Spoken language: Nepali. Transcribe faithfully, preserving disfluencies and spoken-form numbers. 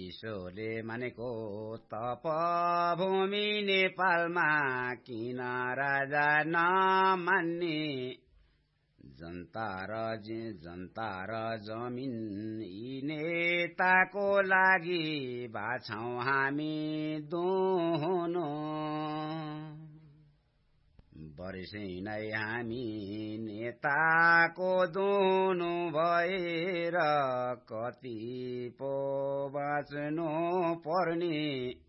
ईश्वरले मानेको तपभूमि नेपालमा किन राजा नमान्ने जनता र जनता र जमिन यी नेताको लागि बाछौं हामी दुहुनु वर्षै नै हामी नेताको दुनु भएर कति पो बाँच्नु पर्ने